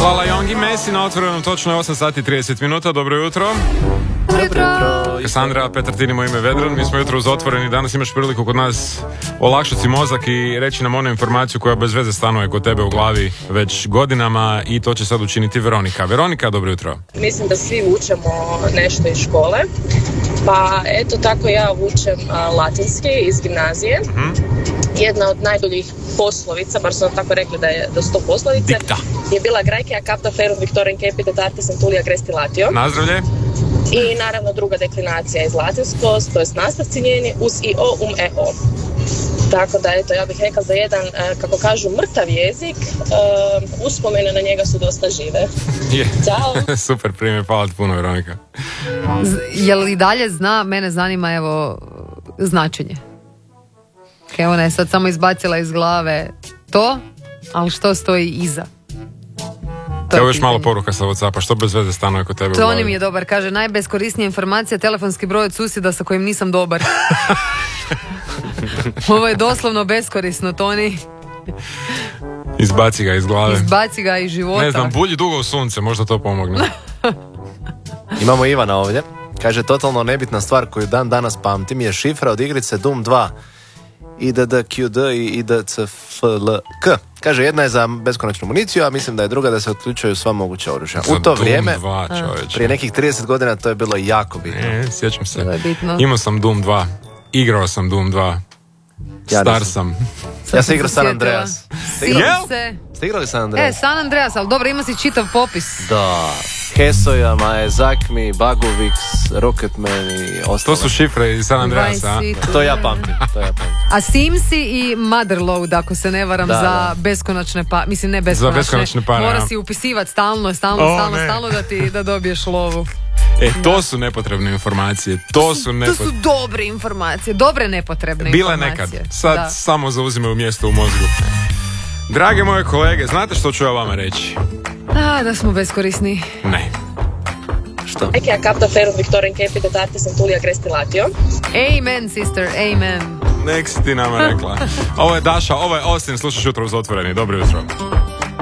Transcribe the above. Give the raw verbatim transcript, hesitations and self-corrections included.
Lala Young i Messi na Otvorenom, točno je osam sati i trideset minuta. Dobro jutro. Dobro jutro. Kassandra, Petar Tin, moje ime Vedran. Mi smo jutro uz Otvoreni. Danas imaš priliku kod nas olakšati mozak i reći nam onu informaciju koja bez veze stanuje kod tebe u glavi već godinama, i to će sad učiniti Veronika. Veronika, dobro jutro. Mislim da svi vučemo nešto iz škole, pa eto tako ja vučem uh, latinski iz gimnazije. Mm-hmm. Jedna od najboljih poslovica, bar su nam tako rekli da je do sto poslovice, Dikta. je bila Graecia capta ferum victorem cepit artis centulia grestilatio. Nazdravlje. I naravno druga deklinacija iz latinskog, to je nastavci njeni, us i o, um e o. Tako da, eto, ja bih rekla za jedan, kako kažu, mrtav jezik, uspomene na njega su dosta žive. Je. Ćao. Super primjer, hvala ti puno, Veronika. Z- je li dalje zna, mene zanima, evo, značenje. Okay, ona je sad samo izbacila iz glave to, ali što stoji iza? To Evo još malo poruka sa WhatsAppa, što bez veze stanuje kod tebe u glavi? Toni mi je dobar, kaže, najbeskorisnija informacija, telefonski broj od susjeda sa kojim nisam dobar. Ovo je doslovno beskorisno, Toni. Izbaci ga iz glave. Izbaci ga iz života. Ne znam, bulji dugo u sunce, možda to pomogne. Imamo Ivana ovdje. Kaže, totalno nebitna stvar koju dan danas pamtim je šifra od igrice Doom dva. I D D Q D i I D C F L K. Kaže, jedna je za beskonačnu municiju, a mislim da je druga da se otključaju sva moguća oružja. U to vrijeme, dva, prije nekih trideset godina, to je bilo jako bitno. E, sjećam se. Je bitno. Imao sam Doom dva. Igrao sam Doom dva. Ja Star sam. Ja sam igrao San Andreas. Ste igrali, se... Ste igrali San Andreas? E, San Andreas, ali dobro, ima si čitav popis. Da. Hesoja, Maezakmi, Baguvix, Rocketman i ostalo. To su šifre iz San Andreasa, a? To ja pamtim, to ja pamtim. A Simsi i Motherload, ako se ne varam, da, za da. beskonačne pa, mislim ne beskonačne, za beskonačne pare, mora ja. si upisivati stalno, stalno, O, stalno, ne. stalno da ti da dobiješ lovu. E, to su nepotrebne informacije. To su To nepotrebne. su dobre informacije, dobre nepotrebne Bile informacije. nekad. Sad Da. samo zauzimaju mjesto u mozgu. Drage moje kolege, znate što ću ja vama reći? A, da smo beskorisni. Ne. Što? Graecia capta ferum victorem cepit artis centulia grestilatio. Amen, sister, amen. Nek si ti nama rekla. Ovo je Daša, ovo je Austin, slušaš jutro uz Otvoreni. Dobro jutro.